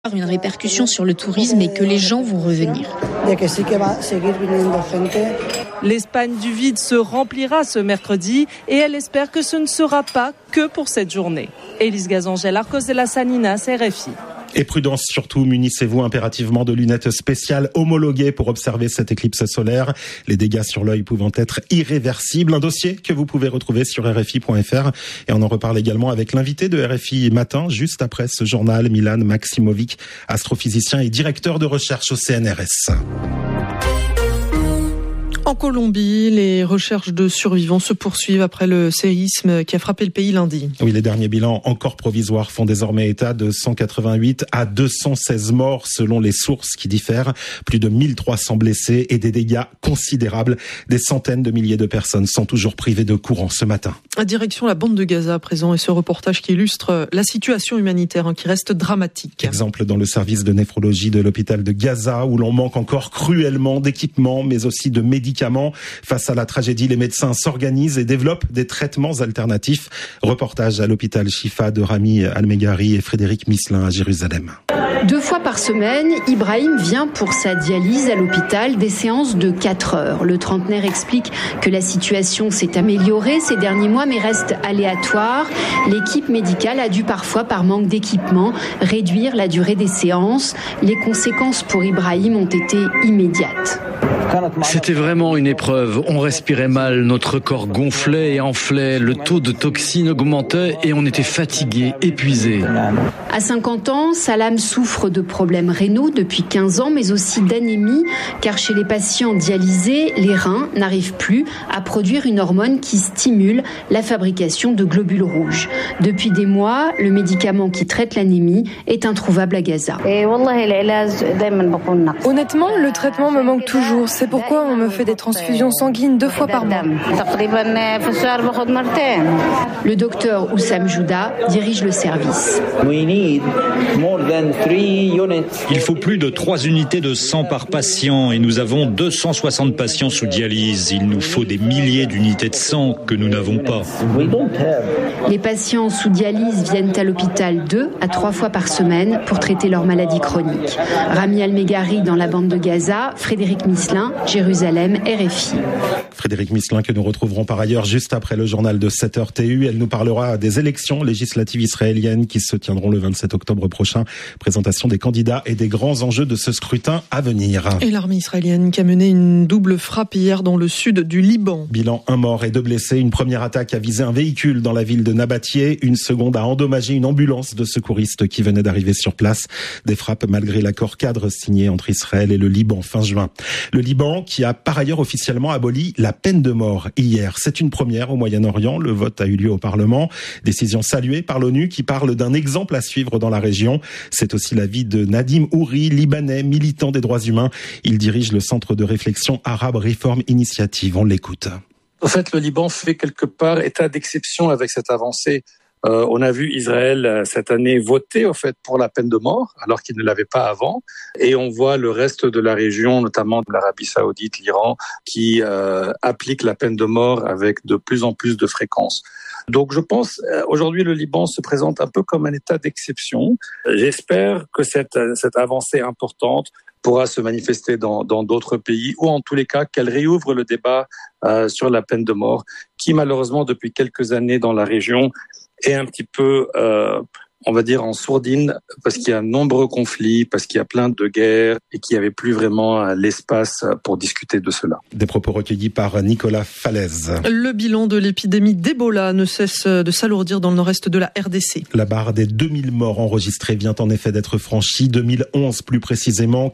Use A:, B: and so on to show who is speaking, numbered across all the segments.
A: Une répercussion sur le tourisme et que les gens vont revenir.
B: L'Espagne du vide se remplira ce mercredi et elle espère que ce ne sera pas que pour cette journée. Élise Gazangel, Arcos de la Saninas, RFI.
C: Et prudence surtout, munissez-vous impérativement de lunettes spéciales homologuées pour observer cette éclipse solaire. Les dégâts sur l'œil pouvant être irréversibles. Un dossier que vous pouvez retrouver sur RFI.fr. Et on en reparle également avec l'invité de RFI Matin, juste après ce journal, Milan Maksimovic, astrophysicien et directeur de recherche au CNRS.
D: En Colombie, les recherches de survivants se poursuivent après le séisme qui a frappé le pays lundi.
C: Oui, les derniers bilans encore provisoires font désormais état de 188 à 216 morts selon les sources qui diffèrent. Plus de 1300 blessés et des dégâts considérables. Des centaines de milliers de personnes sont toujours privées de courant ce matin.
D: Direction la bande de Gaza à présent et ce reportage qui illustre la situation humanitaire qui reste dramatique.
C: Exemple dans le service de néphrologie de l'hôpital de Gaza où l'on manque encore cruellement d'équipements mais aussi de médicaments. Face à la tragédie, les médecins s'organisent et développent des traitements alternatifs. Reportage à l'hôpital Shifa de Rami Al-Meghari et Frédéric Misselin à Jérusalem.
E: 2 fois par semaine, Ibrahim vient pour sa dialyse à l'hôpital des séances de 4 heures. Le trentenaire explique que la situation s'est améliorée ces derniers mois mais reste aléatoire. L'équipe médicale a dû parfois, par manque d'équipement, réduire la durée des séances. Les conséquences pour Ibrahim ont été immédiates.
F: C'était vraiment une épreuve. On respirait mal, notre corps gonflait et enflait, le taux de toxines augmentait et on était fatigué, épuisé.
E: À 50 ans, Salam souffre de problèmes rénaux depuis 15 ans, mais aussi d'anémie, car chez les patients dialysés, les reins n'arrivent plus à produire une hormone qui stimule la fabrication de globules rouges. Depuis des mois, le médicament qui traite l'anémie est introuvable à Gaza.
G: Honnêtement, le traitement me manque toujours. C'est pourquoi on me fait des transfusions sanguines 2 fois par mois.
E: Le docteur Oussam Jouda dirige le service.
H: Il faut plus de 3 unités de sang par patient et nous avons 260 patients sous dialyse. Il nous faut des milliers d'unités de sang que nous n'avons pas.
E: Les patients sous dialyse viennent à l'hôpital 2 à 3 fois par semaine pour traiter leur maladie chronique. Rami Al-Meghari dans la bande de Gaza, Frédéric Misselin, Jérusalem, RFI.
C: Frédéric Misselin que nous retrouverons par ailleurs juste après le journal de 7h TU. Elle nous parlera des élections législatives israéliennes qui se tiendront le 27 octobre prochain. Présentation des candidats et des grands enjeux de ce scrutin à venir.
D: Et l'armée israélienne qui a mené une double frappe hier dans le sud du Liban.
C: Bilan 1 mort et 2 blessés. Une première attaque a visé un véhicule dans la ville de Nabatieh. Une seconde a endommagé une ambulance de secouristes qui venait d'arriver sur place. Des frappes malgré l'accord cadre signé entre Israël et le Liban fin juin. Le Liban qui a par ailleurs officiellement aboli la peine de mort hier. C'est une première au Moyen-Orient. Le vote a eu lieu au Parlement. Décision saluée par l'ONU qui parle d'un exemple à suivre dans la région. C'est aussi l'avis de Nadim Houri, libanais, militant des droits humains. Il dirige le centre de réflexion Arab Reform Initiative. On l'écoute.
I: En fait, le Liban fait quelque part état d'exception avec cette avancée. On a vu Israël cette année voter au fait pour la peine de mort, alors qu'il ne l'avait pas avant. Et on voit le reste de la région, notamment de l'Arabie Saoudite, l'Iran, qui applique la peine de mort avec de plus en plus de fréquence. Donc je pense, aujourd'hui, le Liban se présente un peu comme un état d'exception. J'espère que cette avancée importante pourra se manifester dans d'autres pays, ou en tous les cas qu'elle réouvre le débat sur la peine de mort, qui malheureusement depuis quelques années dans la région est un petit peu, on va dire, en sourdine, parce qu'il y a de nombreux conflits, parce qu'il y a plein de guerres, et qu'il n'y avait plus vraiment l'espace pour discuter de cela.
C: Des propos recueillis par Nicolas Falaise.
D: Le bilan de l'épidémie d'Ebola ne cesse de s'alourdir dans le nord-est de la RDC.
C: La barre des 2000 morts enregistrés vient en effet d'être franchie. 2011 plus précisément,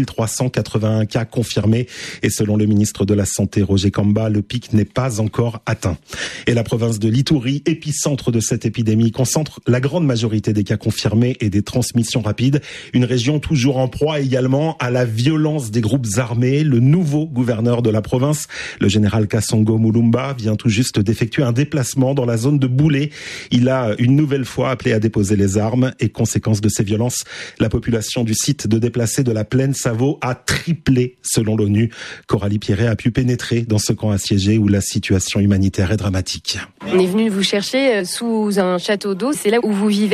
C: 4381 cas confirmés. Et selon le ministre de la Santé, Roger Kamba, le pic n'est pas encore atteint. Et la province de l'Ituri, épicentre de cette épidémie, concentre la grande majorité des cas confirmés et des transmissions rapides. Une région toujours en proie également à la violence des groupes armés. Le nouveau gouverneur de la province, le général Kassongo Mulumba, vient tout juste d'effectuer un déplacement dans la zone de Boulé. Il a une nouvelle fois appelé à déposer les armes et conséquence de ces violences, la population du site de déplacés de la plaine Savo a triplé selon l'ONU. Coralie Pierret a pu pénétrer dans ce camp assiégé où la situation humanitaire est dramatique.
J: On est venu vous chercher sous un château d'eau, c'est là où vous vivez.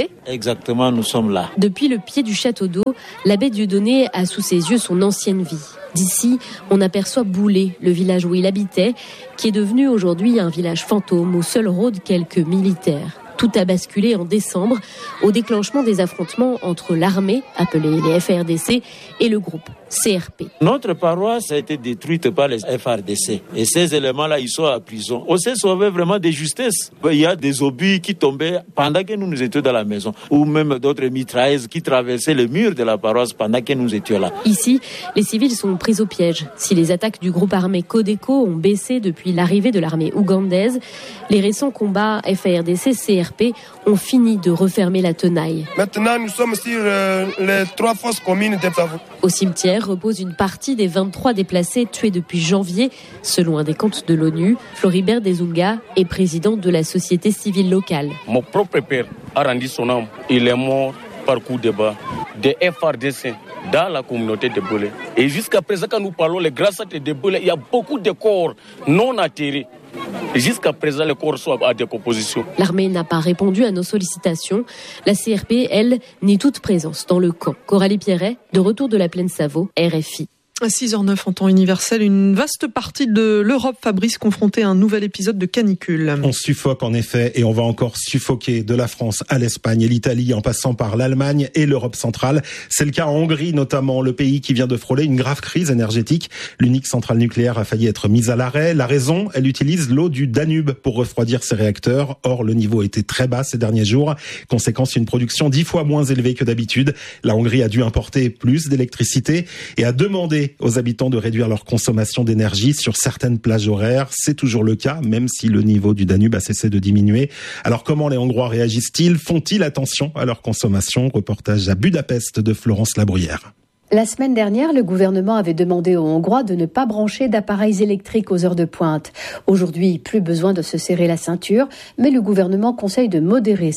J: isolé ?
K: Exactement, nous sommes là.
J: Depuis le pied du château d'eau, l'abbé Dieudonné a sous ses yeux son ancienne vie. D'ici, on aperçoit Boulay, le village où il habitait, qui est devenu aujourd'hui un village fantôme où seuls rôdent quelques militaires. Tout a basculé en décembre au déclenchement des affrontements entre l'armée, appelée les FARDC, et le groupe CRP.
K: Notre paroisse a été détruite par les FARDC. Et ces éléments-là, ils sont à prison. On s'est sauvé vraiment de justesse. Il y a des obus qui tombaient pendant que nous étions dans la maison. Ou même d'autres mitrailleuses qui traversaient le mur de la paroisse pendant que nous étions là.
J: Ici, les civils sont pris au piège. Si les attaques du groupe armé Codeco ont baissé depuis l'arrivée de l'armée ougandaise, les récents combats FARDC-CRP ont fini de refermer la tenaille.
L: Maintenant, nous sommes sur les 3 fosses communes d'Eptavo.
J: Au cimetière repose une partie des 23 déplacés tués depuis janvier, selon un décompte de l'ONU. Floribert Desunga est président de la société civile locale.
M: Mon propre père a rendu son âme. Il est mort par coup de bas des FARDC dans la communauté de Boulay. Et jusqu'à présent, quand nous parlons, grâce à de Boulay, il y a beaucoup de corps non atterrés. Jusqu'à présent, les corps sont à décomposition.
J: L'armée n'a pas répondu à nos sollicitations. La CRP, elle, nie toute présence dans le camp. Coralie Pierret, de retour de la Plaine Savo, RFI.
D: À 6h09 en temps universel, une vaste partie de l'Europe, Fabrice, confrontée à un nouvel épisode de canicule.
C: On suffoque en effet et on va encore suffoquer de la France à l'Espagne et l'Italie en passant par l'Allemagne et l'Europe centrale. C'est le cas en Hongrie notamment, le pays qui vient de frôler une grave crise énergétique. L'unique centrale nucléaire a failli être mise à l'arrêt. La raison, elle utilise l'eau du Danube pour refroidir ses réacteurs. Or, le niveau était très bas ces derniers jours. Conséquence, une production 10 fois moins élevée que d'habitude. La Hongrie a dû importer plus d'électricité et a demandé aux habitants de réduire leur consommation d'énergie sur certaines plages horaires. C'est toujours le cas, même si le niveau du Danube a cessé de diminuer. Alors comment les Hongrois réagissent-ils ? Font-ils attention à leur consommation ? Reportage à Budapest de Florence Labruyère.
E: La semaine dernière, le gouvernement avait demandé aux Hongrois de ne pas brancher d'appareils électriques aux heures de pointe. Aujourd'hui, plus besoin de se serrer la ceinture, mais le gouvernement conseille de modérer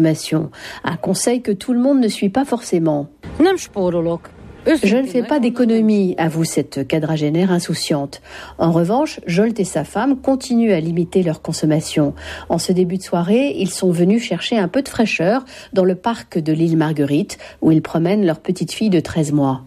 E: sa consommation. Un conseil que tout le monde ne suit pas forcément. Je ne fais pas d'économie, avoue cette quadragénaire insouciante. En revanche, Jolt et sa femme continuent à limiter leur consommation. En ce début de soirée, ils sont venus chercher un peu de fraîcheur dans le parc de l'île Marguerite, où ils promènent leur petite fille de 13 mois.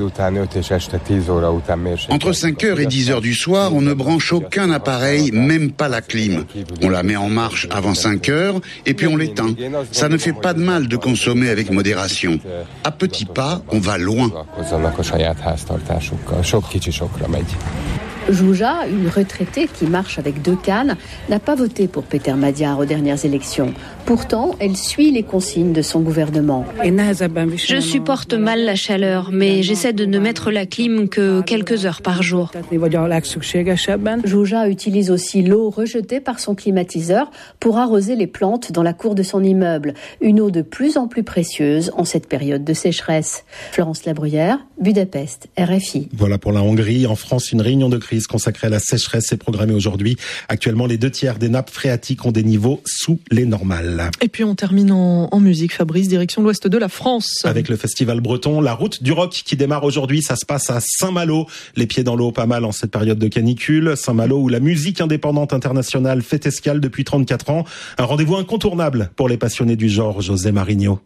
N: Entre 5h et 10h du soir, on ne branche aucun appareil, même pas la clim. On la met en marche avant 5h et puis on l'éteint. Ça ne fait pas de mal de consommer avec modération. À petits pas, on va loin.
E: Jouja, une retraitée qui marche avec 2 cannes, n'a pas voté pour Peter Madiar aux dernières élections. Pourtant, elle suit les consignes de son gouvernement.
A: Je supporte mal la chaleur, mais j'essaie de ne mettre la clim que quelques heures par jour.
E: Jouja utilise aussi l'eau rejetée par son climatiseur pour arroser les plantes dans la cour de son immeuble. Une eau de plus en plus précieuse en cette période de sécheresse. Florence Labruyère, Budapest, RFI.
C: Voilà pour la Hongrie. En France, une réunion de crise consacrée à la sécheresse est programmée aujourd'hui. Actuellement, les 2/3 des nappes phréatiques ont des niveaux sous les normales.
D: Et puis on termine en musique, Fabrice, direction l'ouest de la France.
C: Avec le festival breton, la route du rock qui démarre aujourd'hui, ça se passe à Saint-Malo. Les pieds dans l'eau pas mal en cette période de canicule. Saint-Malo où la musique indépendante internationale fait escale depuis 34 ans. Un rendez-vous incontournable pour les passionnés du genre, José Marigno.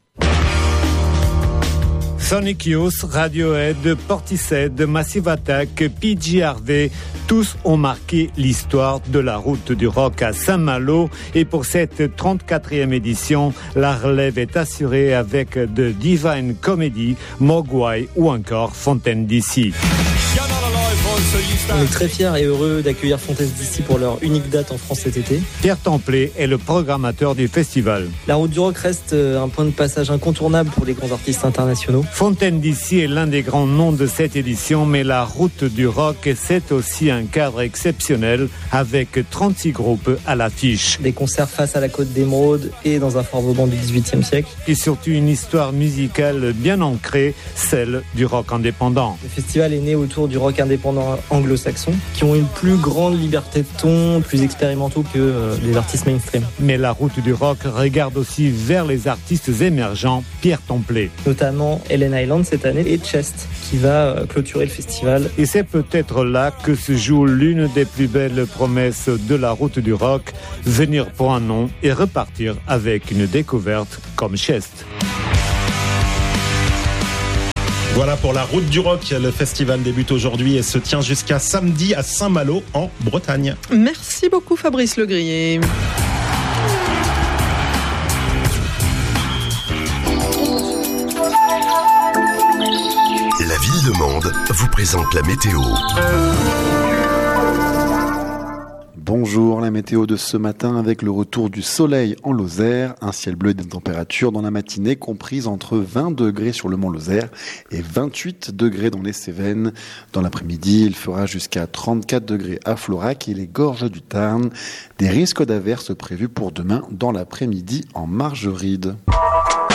O: Sonic Youth, Radiohead, Portishead, Massive Attack, PJ Harvey, tous ont marqué l'histoire de la route du rock à Saint-Malo. Et pour cette 34e édition, la relève est assurée avec The Divine Comedy, Mogwai ou encore Fontaine DC.
P: On est très fiers et heureux d'accueillir Fontaine DC pour leur unique date en France cet été.
O: Pierre Templet est le programmateur du festival.
P: La route du rock reste un point de passage incontournable pour les grands artistes internationaux.
O: Fontaine DC est l'un des grands noms de cette édition, mais la route du rock, c'est aussi un cadre exceptionnel avec 36 groupes à l'affiche.
P: Des concerts face à la côte d'Émeraude et dans un Fort Vauban du XVIIIe siècle.
O: Et surtout une histoire musicale bien ancrée, celle du rock indépendant.
P: Le festival est né autour du rock indépendant anglo-saxons qui ont une plus grande liberté de ton, plus expérimentaux que les artistes mainstream.
O: Mais la route du rock regarde aussi vers les artistes émergents, Pierre Templet.
P: Notamment Ellen Island cette année et Chest qui va clôturer le festival.
O: Et c'est peut-être là que se joue l'une des plus belles promesses de la route du rock, venir pour un nom et repartir avec une découverte comme Chest.
C: Voilà pour la route du rock. Le festival débute aujourd'hui et se tient jusqu'à samedi à Saint-Malo en Bretagne.
D: Merci beaucoup Fabrice Legrier.
Q: La ville de Mende vous présente la météo.
R: Bonjour, la météo de ce matin avec le retour du soleil en Lozère, un ciel bleu et des températures dans la matinée comprises entre 20 degrés sur le mont Lozère et 28 degrés dans les Cévennes. Dans l'après-midi, il fera jusqu'à 34 degrés à Florac et les gorges du Tarn. Des risques d'averses prévus pour demain dans l'après-midi en Margeride.